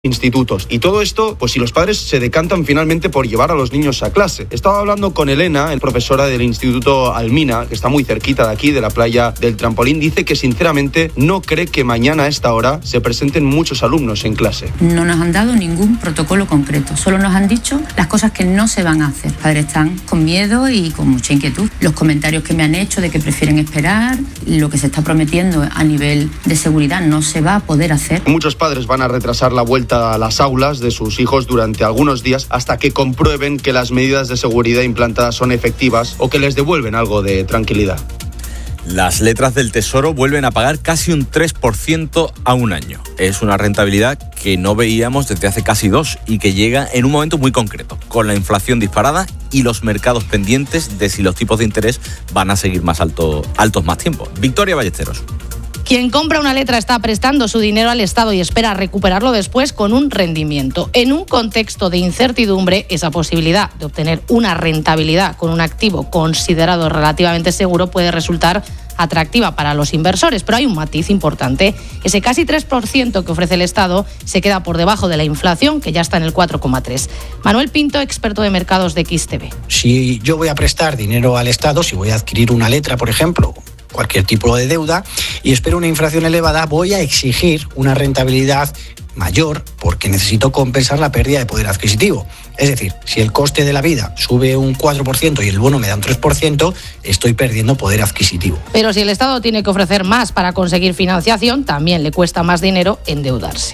institutos. Y todo esto, pues si los padres se decantan finalmente por llevar a los niños a clase. Estaba hablando con Elena, profesora del Instituto Almina, que está muy cerquita de aquí, de la playa del Trampolín. Dice que sinceramente no cree que mañana a esta hora se presenten muchos alumnos en clase. No nos han dado ningún protocolo concreto, solo nos han dicho las cosas que no se van a hacer. Los padres están con miedo y con mucha inquietud. Los comentarios que me han hecho de que prefieren esperar, lo que se está prometiendo a nivel de seguridad no se va a poder hacer. Muchos padres van a retrasar la vuelta a las aulas de sus hijos durante algunos días hasta que comprueben que las medidas de seguridad implantadas son efectivas o que les devuelven algo de tranquilidad. Las letras del Tesoro vuelven a pagar casi un 3% a un año. Es una rentabilidad que no veíamos desde hace casi 2 y que llega en un momento muy concreto, con la inflación disparada y los mercados pendientes de si los tipos de interés van a seguir más altos más tiempo. Victoria Ballesteros. Quien compra una letra está prestando su dinero al Estado y espera recuperarlo después con un rendimiento. En un contexto de incertidumbre, esa posibilidad de obtener una rentabilidad con un activo considerado relativamente seguro puede resultar atractiva para los inversores, pero hay un matiz importante. Ese casi 3% que ofrece el Estado se queda por debajo de la inflación, que ya está en el 4,3%. Manuel Pinto, experto de mercados de XTV. Si yo voy a prestar dinero al Estado, si voy a adquirir una letra, por ejemplo, cualquier tipo de deuda, y espero una inflación elevada, voy a exigir una rentabilidad mayor porque necesito compensar la pérdida de poder adquisitivo. Es decir, si el coste de la vida sube un 4% y el bono me da un 3%, estoy perdiendo poder adquisitivo. Pero si el Estado tiene que ofrecer más para conseguir financiación, también le cuesta más dinero endeudarse.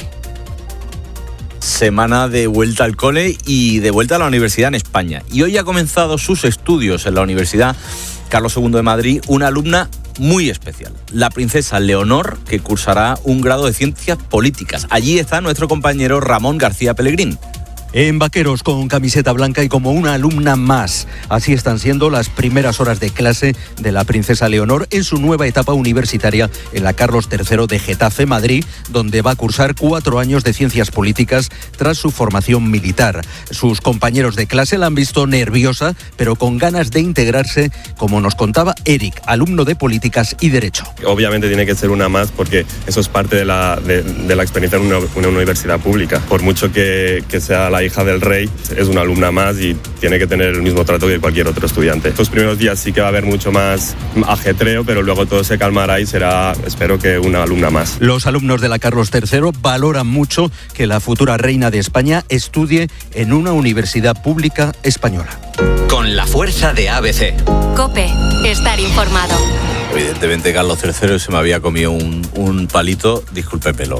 Semana de vuelta al cole y de vuelta a la universidad en España. Y hoy ha comenzado sus estudios en la Universidad Carlos II de Madrid una alumna muy especial, la princesa Leonor, que cursará un grado de Ciencias Políticas. Allí está nuestro compañero Ramón García Pellegrín. En vaqueros con camiseta blanca y como una alumna más. Así están siendo las primeras horas de clase de la princesa Leonor en su nueva etapa universitaria en la Carlos III de Getafe, Madrid, donde va a cursar 4 años de Ciencias Políticas tras su formación militar. Sus compañeros de clase la han visto nerviosa, pero con ganas de integrarse, como nos contaba Eric, alumno de Políticas y Derecho. Obviamente tiene que ser una más porque eso es parte de la experiencia en una universidad pública. Por mucho que sea la hija del rey, es una alumna más y tiene que tener el mismo trato que cualquier otro estudiante. Estos primeros días sí que va a haber mucho más ajetreo, pero luego todo se calmará y será, espero que una alumna más. Los alumnos de la Carlos III valoran mucho que la futura reina de España estudie en una universidad pública española. Con la fuerza de ABC. COPE, estar informado. Evidentemente Carlos III se me había comido un palito, discúlpemelo,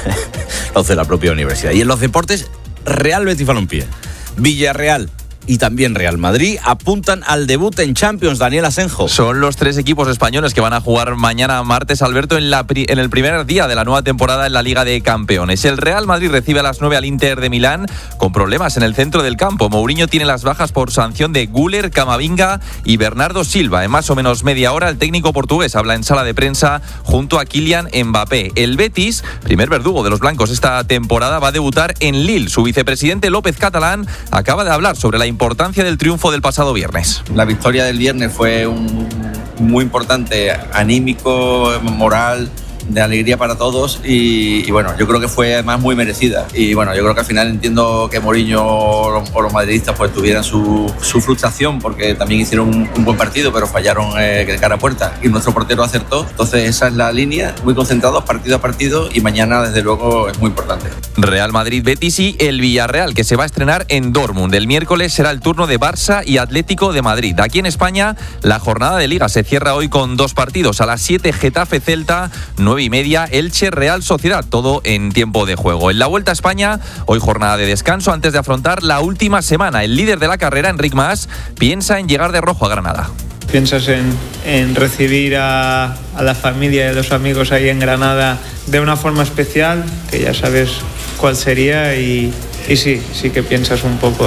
los de la propia universidad. Y en los deportes, Real Betis Balompié, Villarreal y también Real Madrid apuntan al debut en Champions. Daniel Asenjo. Son los 3 equipos españoles que van a jugar mañana martes, Alberto, en el primer día de la nueva temporada en la Liga de Campeones. El Real Madrid recibe a las 9 al Inter de Milán con problemas en el centro del campo. Mourinho tiene las bajas por sanción de Güler, Camavinga y Bernardo Silva. En más o menos media hora el técnico portugués habla en sala de prensa junto a Kylian Mbappé. El Betis, primer verdugo de los blancos esta temporada, va a debutar en Lille. Su vicepresidente López Catalán acaba de hablar sobre la importancia del triunfo del pasado viernes. La victoria del viernes fue muy importante, anímico, moral, de alegría para todos y bueno, yo creo que fue además muy merecida y bueno, yo creo que al final entiendo que Mourinho o los madridistas pues tuvieran su frustración porque también hicieron un buen partido pero fallaron de cara a puerta y nuestro portero acertó, entonces esa es la línea, muy concentrados partido a partido y mañana desde luego es muy importante. Real Madrid, Betis y el Villarreal, que se va a estrenar en Dortmund. El miércoles será el turno de Barça y Atlético de Madrid. Aquí en España la jornada de Liga se cierra hoy con 2 partidos, a las 7 Getafe Celta, 9:30 Elche Real Sociedad, todo en tiempo de juego. En la Vuelta a España, hoy jornada de descanso antes de afrontar la última semana. El líder de la carrera, Enric Mas, piensa en llegar de rojo a Granada. Piensas en recibir a la familia y a los amigos ahí en Granada de una forma especial, que ya sabes cuál sería y sí que piensas un poco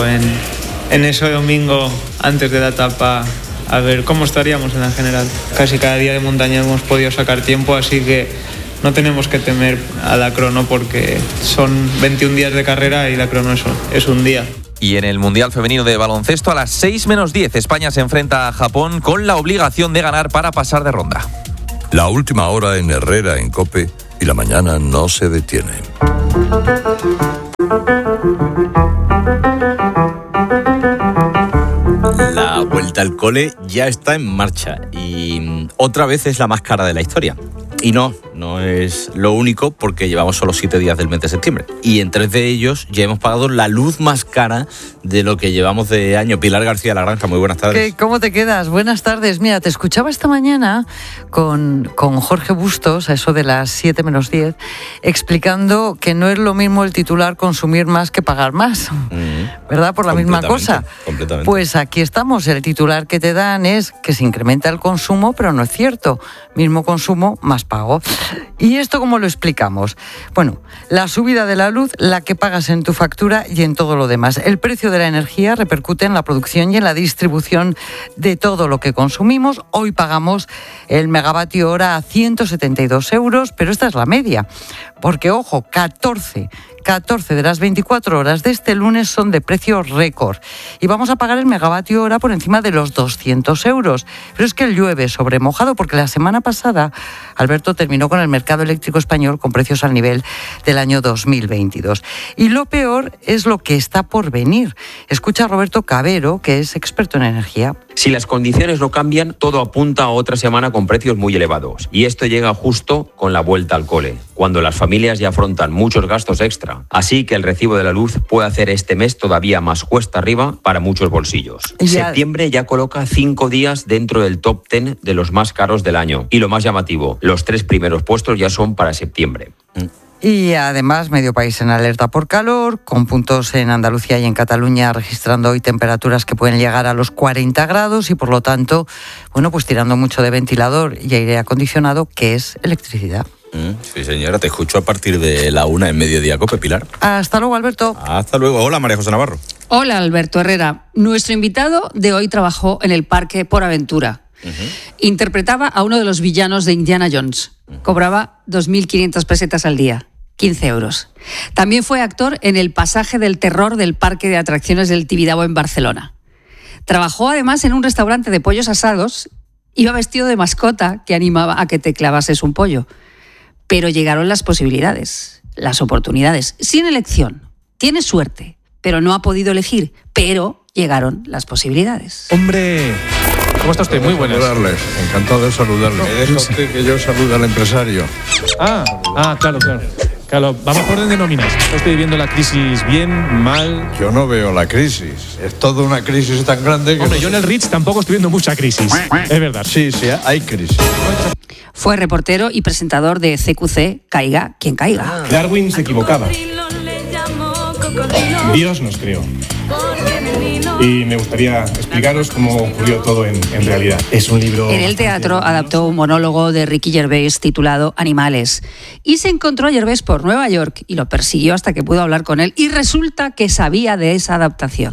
en ese domingo antes de la etapa, a ver cómo estaríamos en la general. Casi cada día de montaña hemos podido sacar tiempo, así que no tenemos que temer a la crono porque son 21 días de carrera y la crono es un día. Y en el Mundial Femenino de Baloncesto, a las 6:10, España se enfrenta a Japón con la obligación de ganar para pasar de ronda. La última hora en Herrera, en COPE, y la mañana no se detiene. La vuelta al cole ya está en marcha y otra vez es la más cara de la historia. Y no es lo único, porque llevamos solo 7 días del mes de septiembre. Y en 3 de ellos ya hemos pagado la luz más cara de lo que llevamos de año. Pilar García La Granja, muy buenas tardes. ¿Cómo te quedas? Buenas tardes. Mira, te escuchaba esta mañana con Jorge Bustos, a eso de las 7 menos 10, explicando que no es lo mismo el titular consumir más que pagar más, ¿verdad? Por la misma cosa. Completamente. Pues aquí estamos. El titular que te dan es que se incrementa el consumo, pero no es cierto. Mismo consumo, más pago. ¿Y esto cómo lo explicamos? Bueno, la subida de la luz, la que pagas en tu factura y en todo lo demás. El precio de la energía repercute en la producción y en la distribución de todo lo que consumimos. Hoy pagamos el megavatio hora a 172 euros, pero esta es la media. Porque, ojo, 14 de las 24 horas de este lunes son de precio récord. Y vamos a pagar el megavatio hora por encima de los 200 euros. Pero es que llueve sobre mojado, porque la semana pasada Alberto terminó con el mercado eléctrico español con precios al nivel del año 2022. Y lo peor es lo que está por venir. Escucha a Roberto Cabero, que es experto en energía. Si las condiciones no cambian, todo apunta a otra semana con precios muy elevados. Y esto llega justo con la vuelta al cole, cuando las familias ya afrontan muchos gastos extra. Así que el recibo de la luz puede hacer este mes todavía más cuesta arriba para muchos bolsillos. Septiembre ya coloca 5 días dentro del top 10 de los más caros del año. Y lo más llamativo, los 3 primeros puestos ya son para septiembre. Y además, medio país en alerta por calor, con puntos en Andalucía y en Cataluña registrando hoy temperaturas que pueden llegar a los 40 grados y, por lo tanto, bueno, pues tirando mucho de ventilador y aire acondicionado, que es electricidad. Sí, señora, te escucho a partir de la 1 en Mediodía Cope, Pilar. Hasta luego, Alberto. Hasta luego. Hola, María José Navarro. Hola, Alberto Herrera. Nuestro invitado de hoy trabajó en el parque Por Aventura. Interpretaba a uno de los villanos de Indiana Jones. Cobraba 2.500 pesetas al día, 15 euros. También fue actor en El pasaje del terror del parque de atracciones del Tibidabo en Barcelona. Trabajó además en un restaurante de pollos asados. Iba vestido de mascota que animaba a que te clavases un pollo. Pero llegaron las posibilidades, las oportunidades, sin elección. Tiene suerte, pero no ha podido elegir. Pero llegaron las posibilidades. ¡Hombre! ¿Cómo está usted? Muy buenas. Encantado de saludarle. ¿Me deja usted que yo salude al empresario? Claro, vamos por orden de nóminas. ¿Está usted viviendo la crisis bien, mal? Yo no veo la crisis. Es toda una crisis tan grande que... Hombre, yo en el Ritz tampoco estoy viendo mucha crisis. Es verdad. Sí, hay crisis. Fue reportero y presentador de CQC, Caiga quien caiga. Darwin se equivocaba. Dios nos creó. Y me gustaría explicaros cómo ocurrió todo en realidad. Es un libro... En el teatro adaptó un monólogo de Ricky Gervais titulado Animales. Y se encontró a Gervais por Nueva York y lo persiguió hasta que pudo hablar con él. Y resulta que sabía de esa adaptación.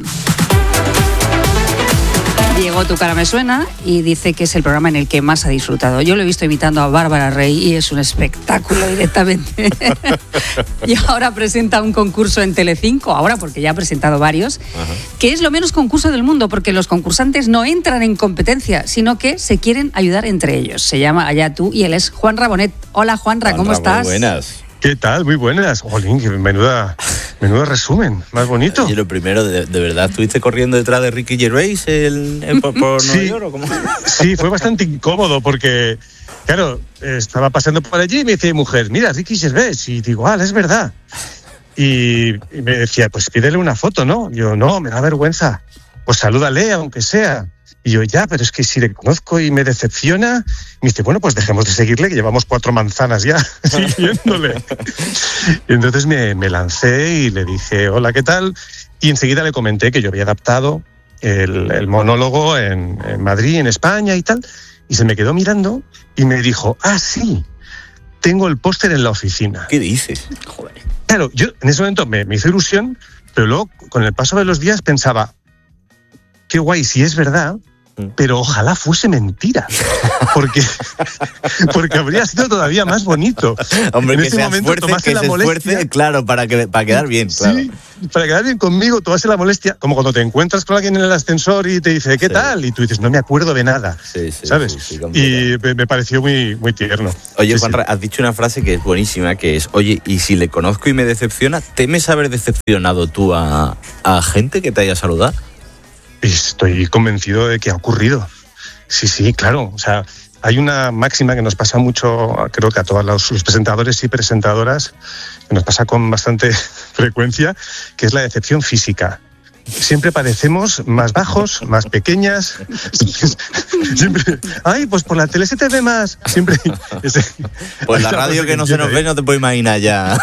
Llegó Tu cara me suena y dice que es el programa en el que más ha disfrutado. Yo lo he visto imitando a Bárbara Rey y es un espectáculo directamente. Y ahora presenta un concurso en Telecinco, ahora porque ya ha presentado varios, que es lo menos concurso del mundo, porque los concursantes no entran en competencia, sino que se quieren ayudar entre ellos. Se llama Allá tú y él es Juan Rabonet. Hola Juanra, ¿cómo estás? Muy buenas. ¿Qué tal? Muy buenas. Jolín, menudo resumen, más bonito. Y lo primero, ¿de verdad estuviste corriendo detrás de Ricky Gervais por Nueva York o cómo? Sí, fue bastante incómodo porque, claro, estaba pasando por allí y me dice mi mujer, mira, Ricky Gervais, y digo, es verdad. Y me decía, pues pídele una foto, ¿no? Yo, no, me da vergüenza. Pues salúdale, aunque sea. Y yo, ya, pero es que si le conozco y me decepciona, me dice, bueno, pues dejemos de seguirle, que llevamos 4 manzanas ya siguiéndole. Y entonces me lancé y le dije, hola, ¿qué tal? Y enseguida le comenté que yo había adaptado el monólogo en Madrid, en España y tal. Y se me quedó mirando y me dijo, sí, tengo el póster en la oficina. ¿Qué dices? Joder. Claro, yo en ese momento me hizo ilusión, pero luego, con el paso de los días, pensaba, qué guay, si es verdad, pero ojalá fuese mentira, porque habría sido todavía más bonito. Hombre, en que ese se momento esfuerce, tomase que la se molestia, esfuerce, claro, para quedar bien, claro. Sí, para quedar bien conmigo, tomase la molestia, como cuando te encuentras con alguien en el ascensor y te dice, ¿qué tal? Y tú dices, no me acuerdo de nada, ¿sabes? Y me pareció muy, muy tierno. Oye, Juanra, has dicho una frase que es buenísima, que es, oye, y si le conozco y me decepciona, ¿temes haber decepcionado tú a gente que te haya saludado? Estoy convencido de que ha ocurrido. Sí, claro. O sea, hay una máxima que nos pasa mucho, creo que a todos los presentadores y presentadoras, que nos pasa con bastante frecuencia, que es la decepción física. Siempre parecemos más bajos, más pequeñas. Siempre, ay, pues por la tele se te ve más. Siempre. Pues la radio que no se nos ve, no te puedo imaginar ya.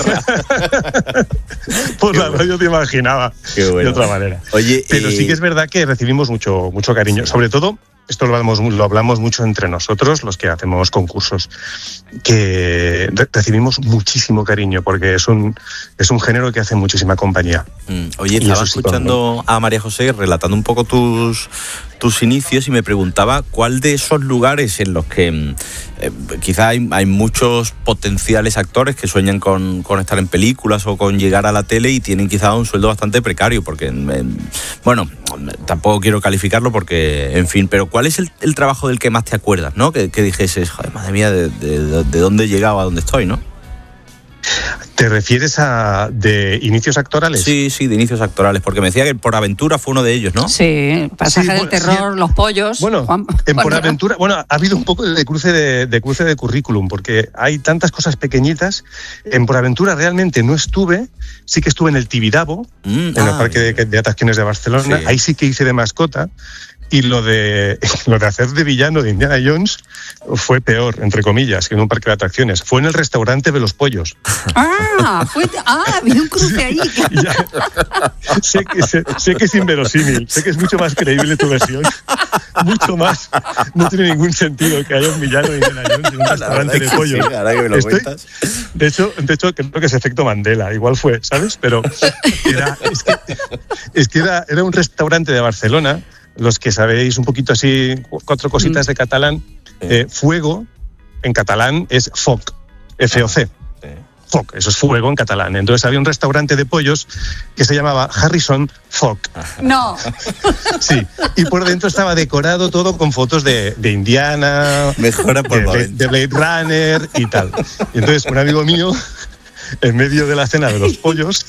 Por la radio te imaginaba. Qué bueno. De otra manera. Oye, pero sí que es verdad que recibimos mucho cariño. Sobre todo, esto lo hablamos mucho entre nosotros, los que hacemos concursos, que recibimos muchísimo cariño, porque es un género que hace muchísima compañía. Oye, estaba escuchando a María José relatando un poco tus inicios y me preguntaba cuál de esos lugares en los que quizá hay muchos potenciales actores que sueñan con estar en películas o con llegar a la tele y tienen quizá un sueldo bastante precario, porque, bueno, tampoco quiero calificarlo porque, en fin, pero ¿cuál es el trabajo del que más te acuerdas, ¿no? Que dijeses, joder, madre mía, de dónde he llegado a dónde estoy, ¿no? ¿Te refieres a de inicios actorales? Sí, de inicios actorales, porque me decía que Por Aventura fue uno de ellos, ¿no? Sí, Pasaje del Terror, Los Pollos. Bueno, Por Aventura, ha habido un poco de cruce de currículum, porque hay tantas cosas pequeñitas. En Por Aventura realmente no estuve, sí que estuve en el Tibidabo, en el Parque de Atracciones de Barcelona, ahí sí que hice de mascota. Y lo de hacer de villano de Indiana Jones fue peor, entre comillas, que en un parque de atracciones. Fue en el restaurante de Los Pollos. Había un cruce ahí. Sé que es inverosímil, sé que es mucho más creíble tu versión. Mucho más. No tiene ningún sentido que haya un villano de Indiana Jones en un restaurante de pollos. Sí, ahora que me lo cuentas. De hecho, creo que es efecto Mandela. Igual fue, ¿sabes? Pero era un restaurante de Barcelona. Los que sabéis un poquito así, 4 cositas de catalán, fuego en catalán es foc, F-O-C. Foc, eso es fuego en catalán. Entonces había un restaurante de pollos que se llamaba Harrison Foc. No. Sí, y por dentro estaba decorado todo con fotos de Indiana, de Blade Runner y tal. Y entonces un amigo mío, en medio de la cena de los pollos,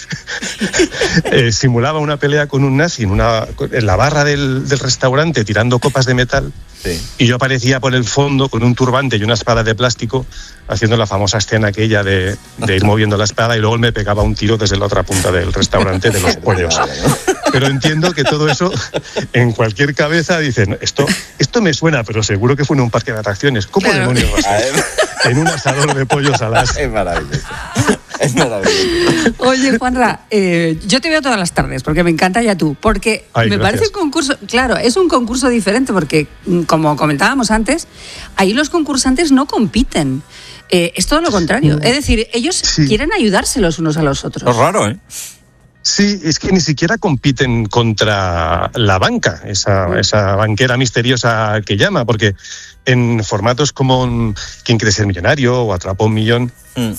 simulaba una pelea con un nazi en la barra del restaurante tirando copas de metal. Sí. Y yo aparecía por el fondo con un turbante y una espada de plástico haciendo la famosa escena aquella de ir moviendo la espada, y luego él me pegaba un tiro desde la otra punta del restaurante de los pollos. Pero entiendo que todo eso en cualquier cabeza dicen, esto me suena, pero seguro que fue en un parque de atracciones. ¿Cómo demonios va a ser? En un asador de pollos alas. Es maravilloso. Es maravilloso. Oye, Juanra, yo te veo todas las tardes porque me encanta Ya Tú, porque me parece un concurso, claro, es un concurso diferente porque, como comentábamos antes, ahí los concursantes no compiten. Es todo lo contrario. Es decir, ellos quieren ayudarse los unos a los otros. Es raro, ¿eh? Sí, es que ni siquiera compiten contra la banca, esa banquera misteriosa que llama, porque en formatos como ¿Quién quiere ser millonario? O Atrapa un millón,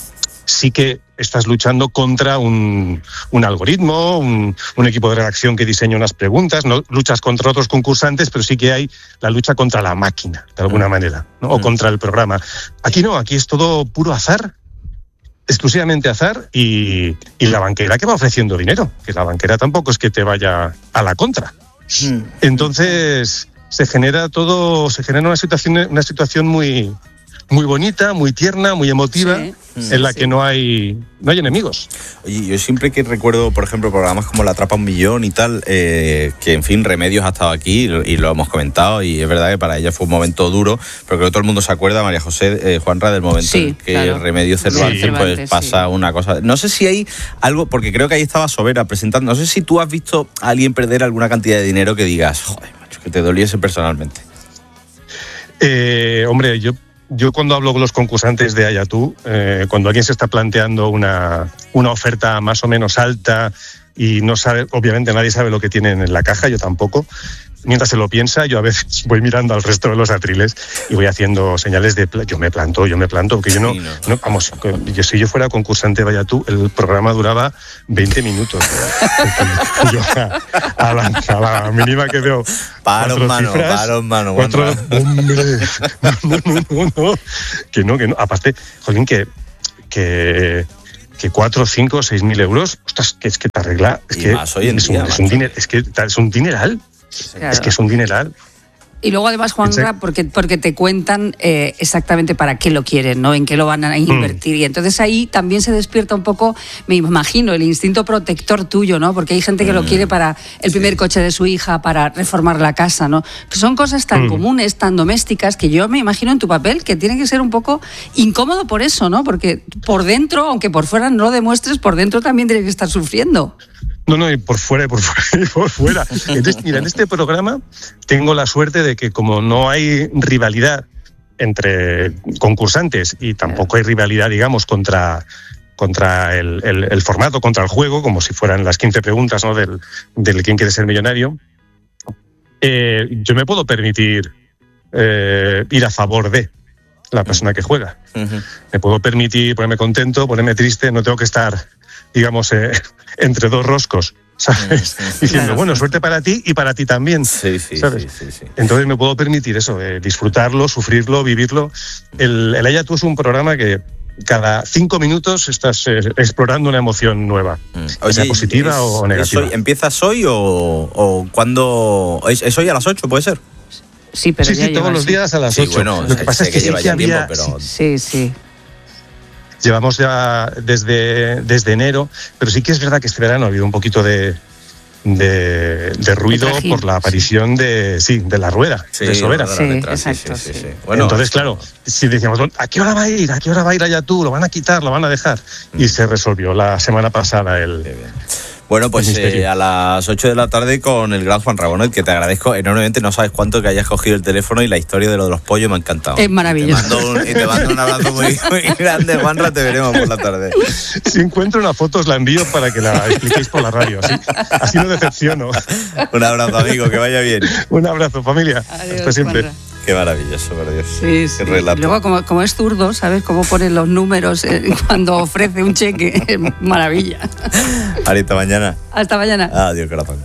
sí que estás luchando contra un algoritmo, un equipo de redacción que diseña unas preguntas, no luchas contra otros concursantes, pero sí que hay la lucha contra la máquina, de alguna manera, ¿no? O contra el programa. Aquí no, aquí es todo puro azar, exclusivamente azar, y la banquera que va ofreciendo dinero, que la banquera tampoco es que te vaya a la contra. Entonces se genera una situación muy bonita, muy tierna, muy emotiva, en la que no hay enemigos. Oye, yo siempre que recuerdo, por ejemplo, programas como La Atrapa un Millón y tal, que en fin, Remedios ha estado aquí y lo hemos comentado, y es verdad que para ella fue un momento duro, pero creo que todo el mundo se acuerda, María José, Juanra, del momento en que Remedios Cervantes pues pasa una cosa. No sé si hay algo, porque creo que ahí estaba Sobera presentando, no sé si tú has visto a alguien perder alguna cantidad de dinero que digas, joder, macho, que te doliese personalmente. Hombre, yo cuando hablo con los concursantes de Ya Tú, cuando alguien se está planteando una oferta más o menos alta y no sabe, obviamente nadie sabe lo que tienen en la caja, yo tampoco, mientras se lo piensa, yo a veces voy mirando al resto de los atriles y voy haciendo señales de yo me planto, porque yo no, vamos, si yo fuera concursante, vaya tú, el programa duraba 20 minutos. Yo a la mínima que veo paro mano, hombre, no, que no, aparte, jolín, que 4, 5, 6 mil euros, ostras, que es que te arregla, es que es un dineral. Claro. Es que es un dineral. Y luego además, Juanra, porque te cuentan exactamente para qué lo quieren, ¿no? En qué lo van a invertir. Y entonces ahí también se despierta un poco, me imagino, el instinto protector tuyo, ¿no? Porque hay gente que lo quiere para el primer coche de su hija, para reformar la casa, ¿no? Que son cosas tan comunes, tan domésticas, que yo me imagino en tu papel que tiene que ser un poco incómodo por eso, ¿no? Porque por dentro, aunque por fuera no lo demuestres, por dentro también tienes que estar sufriendo. No, y por fuera. Entonces, mira, en este programa tengo la suerte de que como no hay rivalidad entre concursantes y tampoco hay rivalidad, digamos, contra el formato, contra el juego, como si fueran las 15 preguntas, ¿no? del quién quiere ser millonario, yo me puedo permitir ir a favor de la persona que juega. Me puedo permitir ponerme contento, ponerme triste, no tengo que estar, digamos, entre dos roscos, ¿sabes? Diciendo, claro, bueno, suerte para ti y para ti también, ¿sabes? Sí. Entonces me puedo permitir eso, disfrutarlo, sufrirlo, vivirlo. El Ella Tú es un programa que cada 5 minutos estás explorando una emoción nueva, sea positiva o negativa. ¿Empiezas hoy o cuándo? ¿Es hoy a las 8, puede ser? Sí, pero sí, todos los días a las 8. Bueno, lo que pasa es que lleva ya tiempo, pero... Sí. Llevamos ya desde enero, pero sí que es verdad que este verano ha habido un poquito de ruido por la aparición de la rueda, de Sobera. Exacto. Sí. Bueno, entonces, claro, si decíamos, ¿a qué hora va a ir? ¿A qué hora va a ir allá tú? ¿Lo van a quitar? ¿Lo van a dejar? Y se resolvió la semana pasada Bueno, pues a las 8 de la tarde con el gran Juan Rabonet, que te agradezco enormemente. No sabes cuánto que hayas cogido el teléfono y la historia de lo de los pollos me ha encantado. Es maravilloso. Te mando un abrazo muy grande, Juanra. Te veremos por la tarde. Si encuentro una foto os la envío para que la expliquéis por la radio. Así no decepciono. Un abrazo, amigo. Que vaya bien. Un abrazo, familia. Adiós, hasta siempre. Juanra. Qué maravilloso, por Dios. Sí. Qué relato. Luego, como es zurdo, ¿sabes cómo ponen los números cuando ofrece un cheque? Maravilla. Hasta mañana. Hasta mañana. Adiós, corazón.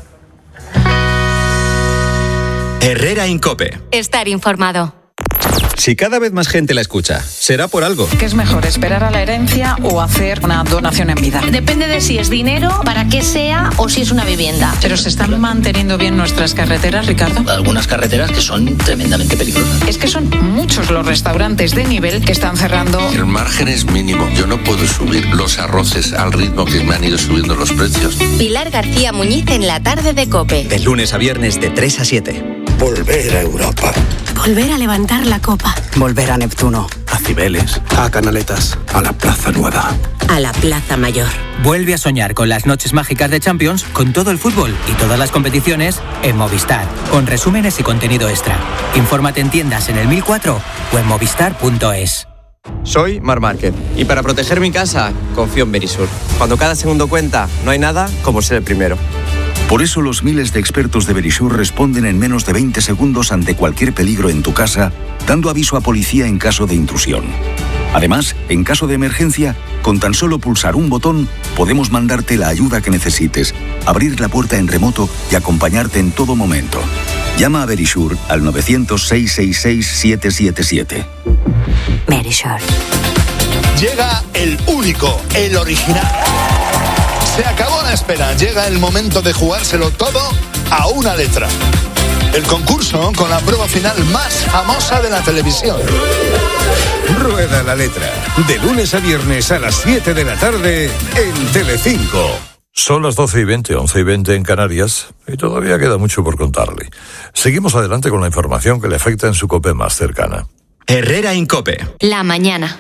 Herrera Incope. Estar informado. Si cada vez más gente la escucha, será por algo. ¿Qué es mejor, esperar a la herencia o hacer una donación en vida? Depende de si es dinero, para qué sea o si es una vivienda. ¿Pero se están manteniendo bien nuestras carreteras, Ricardo? Algunas carreteras que son tremendamente peligrosas. Es que son muchos los restaurantes de nivel que están cerrando. El margen es mínimo. Yo no puedo subir los arroces al ritmo que me han ido subiendo los precios. Pilar García Muñiz en la tarde de COPE. De lunes a viernes de 3 a 7. Volver a Europa. Volver a levantar la copa. Volver a Neptuno. A Cibeles. A Canaletas. A la Plaza Nueva. A la Plaza Mayor. Vuelve a soñar con las noches mágicas de Champions, con todo el fútbol y todas las competiciones en Movistar, con resúmenes y contenido extra. Infórmate en tiendas en el 1004 o en movistar.es. Soy Marc Márquez y para proteger mi casa confío en Verisur. Cuando cada segundo cuenta, no hay nada como ser el primero. Por eso los miles de expertos de Verisur responden en menos de 20 segundos ante cualquier peligro en tu casa, dando aviso a policía en caso de intrusión. Además, en caso de emergencia, con tan solo pulsar un botón, podemos mandarte la ayuda que necesites, abrir la puerta en remoto y acompañarte en todo momento. Llama a Verisur al 900-666-777. Verisur. Llega el único, el original. Se acabó la espera, llega el momento de jugárselo todo a una letra. El concurso con la prueba final más famosa de la televisión. Rueda la letra. De lunes a viernes a las 7 de la tarde en Telecinco. Son las 12:20, 11:20 en Canarias y todavía queda mucho por contarle. Seguimos adelante con la información que le afecta en su COPE más cercana. Herrera Incope. La mañana.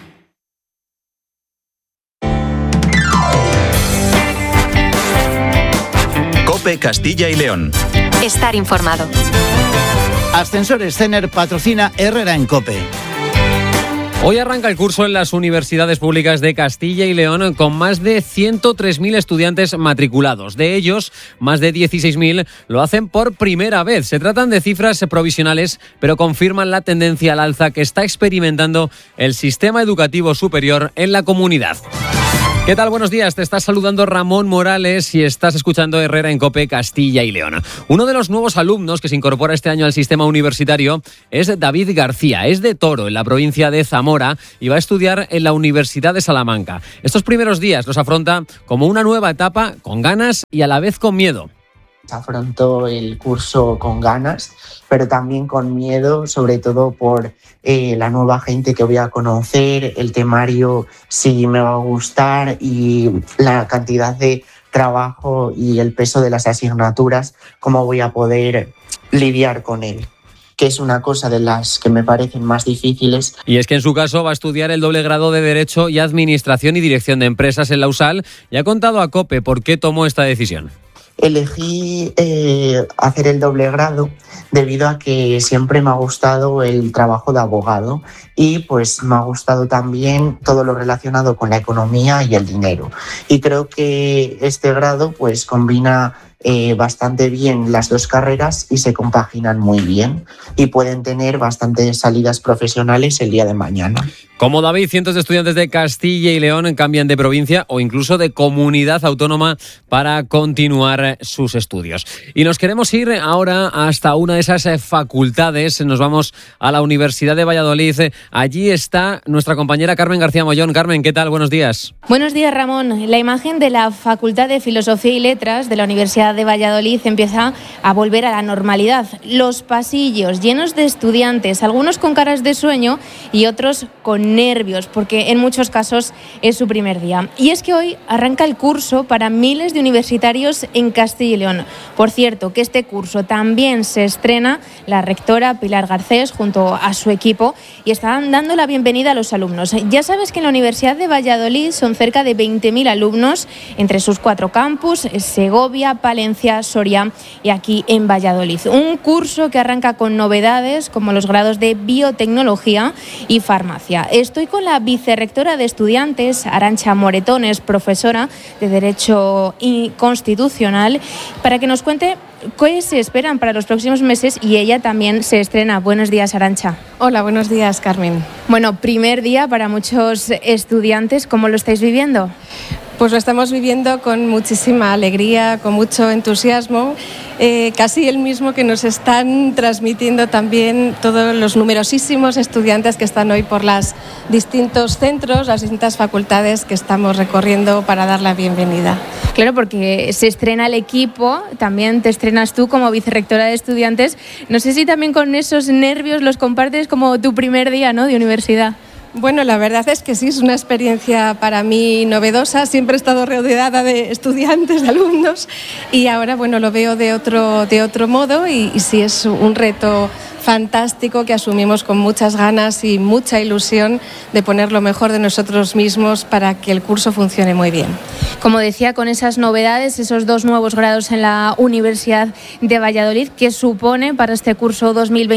COPE Castilla y León. Estar informado. Ascensores Cener patrocina Herrera en COPE. Hoy arranca el curso en las universidades públicas de Castilla y León con más de 103.000 estudiantes matriculados. De ellos, más de 16.000 lo hacen por primera vez. Se tratan de cifras provisionales, pero confirman la tendencia al alza que está experimentando el sistema educativo superior en la comunidad. ¿Qué tal? Buenos días. Te está saludando Ramón Morales y estás escuchando Herrera en COPE Castilla y León. Uno de los nuevos alumnos que se incorpora este año al sistema universitario es David García. Es de Toro, en la provincia de Zamora, y va a estudiar en la Universidad de Salamanca. Estos primeros días los afronta como una nueva etapa, con ganas y a la vez con miedo. Afronto el curso con ganas, pero también con miedo, sobre todo por la nueva gente que voy a conocer, el temario si me va a gustar y la cantidad de trabajo y el peso de las asignaturas, cómo voy a poder lidiar con él, que es una cosa de las que me parecen más difíciles. Y es que en su caso va a estudiar el doble grado de Derecho y Administración y Dirección de Empresas en la USAL y ha contado a COPE por qué tomó esta decisión. Elegí hacer el doble grado debido a que siempre me ha gustado el trabajo de abogado y pues me ha gustado también todo lo relacionado con la economía y el dinero. Y creo que este grado pues combina bastante bien las dos carreras y se compaginan muy bien y pueden tener bastantes salidas profesionales el día de mañana. Como David, cientos de estudiantes de Castilla y León cambian de provincia o incluso de comunidad autónoma para continuar sus estudios. Y nos queremos ir ahora hasta una de esas facultades. Nos vamos a la Universidad de Valladolid. Allí está nuestra compañera Carmen García Mollón. Carmen, ¿qué tal? Buenos días. Buenos días, Ramón. La imagen de la Facultad de Filosofía y Letras de la Universidad de Valladolid empieza a volver a la normalidad. Los pasillos llenos de estudiantes, algunos con caras de sueño y otros con nervios, porque en muchos casos es su primer día. Y es que hoy arranca el curso para miles de universitarios en Castilla y León. Por cierto, que este curso también se estrena la rectora Pilar Garcés junto a su equipo y están dando la bienvenida a los alumnos. Ya sabes que en la Universidad de Valladolid son cerca de 20.000 alumnos entre sus 4 campus, Segovia, Palencia, Soria y aquí en Valladolid. Un curso que arranca con novedades como los grados de biotecnología y farmacia. Estoy con la vicerrectora de estudiantes, Arantxa Moretones, profesora de Derecho Constitucional, para que nos cuente qué se esperan para los próximos meses y ella también se estrena. Buenos días, Arantxa. Hola, buenos días, Carmen. Bueno, primer día para muchos estudiantes, ¿cómo lo estáis viviendo? Pues lo estamos viviendo con muchísima alegría, con mucho entusiasmo, casi el mismo que nos están transmitiendo también todos los numerosísimos estudiantes que están hoy por los distintos centros, las distintas facultades que estamos recorriendo para dar la bienvenida. Claro, porque se estrena el equipo, también te estrenas tú como vicerrectora de estudiantes. No sé si también con esos nervios los compartes como tu primer día, ¿no?, de universidad. Bueno, la verdad es que sí, es una experiencia para mí novedosa. Siempre he estado rodeada de estudiantes, de alumnos, y ahora, bueno, lo veo de otro modo y sí es un reto fantástico que asumimos con muchas ganas y mucha ilusión de poner lo mejor de nosotros mismos para que el curso funcione muy bien. Como decía, con esas novedades, esos 2 nuevos grados en la Universidad de Valladolid, ¿qué supone para este curso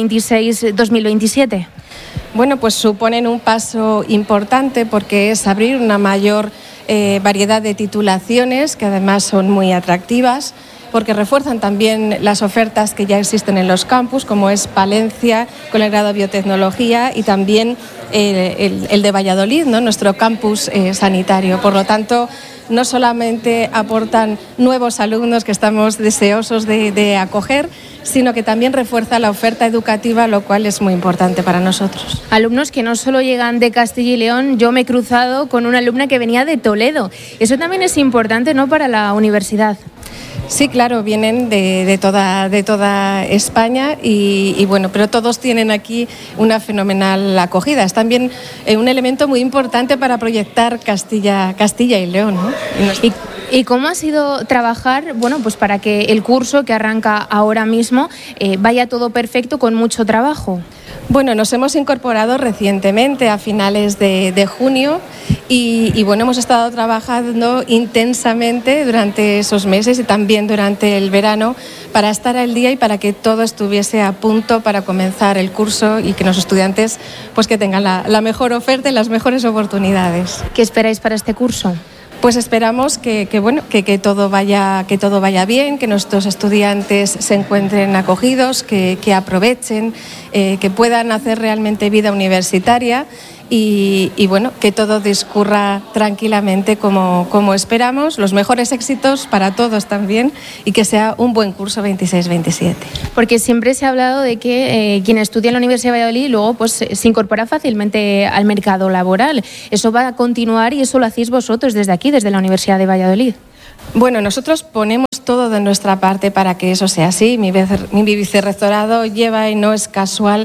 2026-2027? Bueno, pues suponen un paso importante porque es abrir una mayor variedad de titulaciones que además son muy atractivas, porque refuerzan también las ofertas que ya existen en los campus, como es Palencia con el grado de biotecnología y también el de Valladolid, ¿no?, nuestro campus sanitario. Por lo tanto, no solamente aportan nuevos alumnos que estamos deseosos de acoger, sino que también refuerza la oferta educativa, lo cual es muy importante para nosotros. Alumnos que no solo llegan de Castilla y León, yo me he cruzado con una alumna que venía de Toledo. Eso también es importante, ¿no?, para la universidad. Sí, claro, vienen de toda España y bueno, pero todos tienen aquí una fenomenal acogida. Es también un elemento muy importante para proyectar Castilla y León, ¿no? ¿Y cómo ha sido trabajar, bueno, pues para que el curso que arranca ahora mismo vaya todo perfecto con mucho trabajo? Bueno, nos hemos incorporado recientemente a finales de junio Y bueno, hemos estado trabajando intensamente durante esos meses y también durante el verano para estar al día y para que todo estuviese a punto para comenzar el curso y que los estudiantes pues que tengan la mejor oferta y las mejores oportunidades. ¿Qué esperáis para este curso? Pues esperamos que todo vaya bien, que nuestros estudiantes se encuentren acogidos, que aprovechen, que puedan hacer realmente vida universitaria y bueno, que todo discurra tranquilamente como esperamos, los mejores éxitos para todos también y que sea un buen curso 26-27. Porque siempre se ha hablado de que quien estudia en la Universidad de Valladolid luego pues se incorpora fácilmente al mercado laboral. ¿Eso va a continuar y eso lo hacéis vosotros desde aquí, desde la Universidad de Valladolid? Bueno, nosotros ponemos todo de nuestra parte para que eso sea así. Mi vicerrectorado lleva, y no es casual,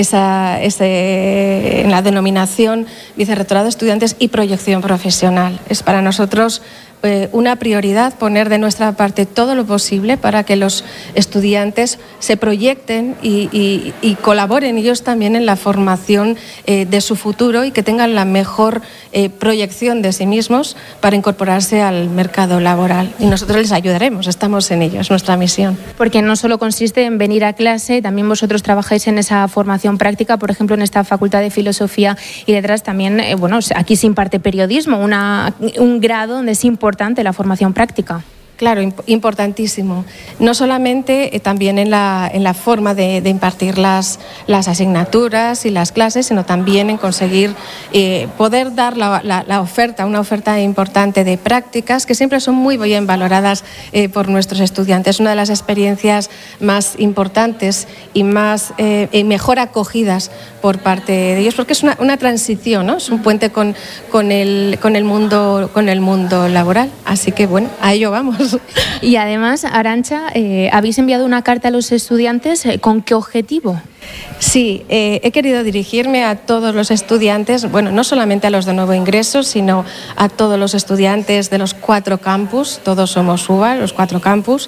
en la denominación Vicerrectorado de Estudiantes y Proyección Profesional. Es para nosotros una prioridad poner de nuestra parte todo lo posible para que los estudiantes se proyecten y colaboren ellos también en la formación de su futuro y que tengan la mejor proyección de sí mismos para incorporarse al mercado laboral. Y nosotros les ayudaremos, estamos en ello, es nuestra misión. Porque no solo consiste en venir a clase, también vosotros trabajáis en esa formación práctica, por ejemplo, en esta Facultad de Filosofía y Letras también, aquí se imparte periodismo, un grado donde es importante la formación práctica. Claro, importantísimo. No solamente también en la forma de impartir las asignaturas y las clases, sino también en conseguir poder dar una oferta importante de prácticas que siempre son muy bien valoradas por nuestros estudiantes. Una de las experiencias más importantes y mejor acogidas por parte de ellos, porque es una transición, ¿no? Es un puente con el mundo laboral. Así que bueno, a ello vamos. Y además, Arantxa, habéis enviado una carta a los estudiantes. ¿Con qué objetivo? Sí, he querido dirigirme a todos los estudiantes, bueno, no solamente a los de nuevo ingreso, sino a todos los estudiantes de los 4 campus, todos somos UVA, los 4 campus,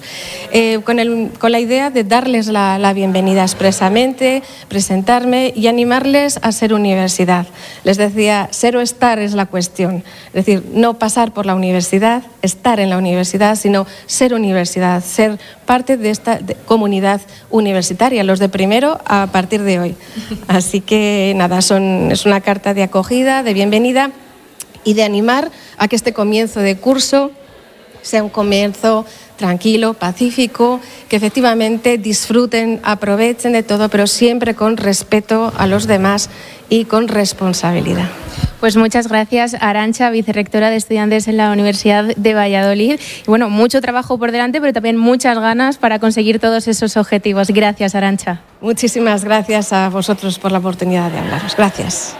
con la idea de darles la bienvenida expresamente, presentarme y animarles a ser universidad. Les decía, ser o estar es la cuestión, es decir, no pasar por la universidad, estar en la universidad, sino ser universidad, ser parte de esta comunidad universitaria, los de primero a partir de hoy. Así que nada, es una carta de acogida, de bienvenida y de animar a que este comienzo de curso sea un comienzo tranquilo, pacífico, que efectivamente disfruten, aprovechen de todo, pero siempre con respeto a los demás y con responsabilidad. Pues muchas gracias, Arantxa, vicerrectora de Estudiantes en la Universidad de Valladolid. Y bueno, mucho trabajo por delante, pero también muchas ganas para conseguir todos esos objetivos. Gracias, Arantxa. Muchísimas gracias a vosotros por la oportunidad de hablaros. Gracias.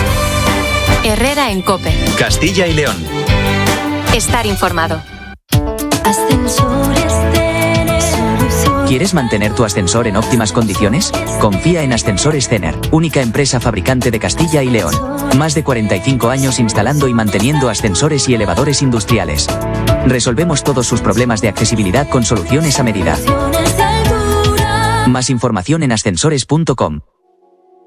Herrera en COPE. Castilla y León. Estar informado. ¿Quieres mantener tu ascensor en óptimas condiciones? Confía en Ascensores Cener, única empresa fabricante de Castilla y León. Más de 45 años instalando y manteniendo ascensores y elevadores industriales. Resolvemos todos sus problemas de accesibilidad con soluciones a medida. Más información en ascensores.com.